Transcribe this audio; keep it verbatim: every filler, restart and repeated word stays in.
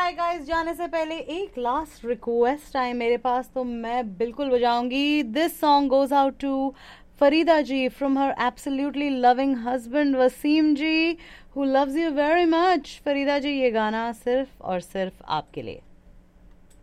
Hi guys, जाने से पहले एक लास्ट रिक्वेस्ट है मेरे पास, तो मैं बिल्कुल बजाऊंगी. This song goes out to Farida ji from her absolutely loving husband Wasim ji, who loves you very much. Farida जी, ये गाना सिर्फ और सिर्फ आपके लिए.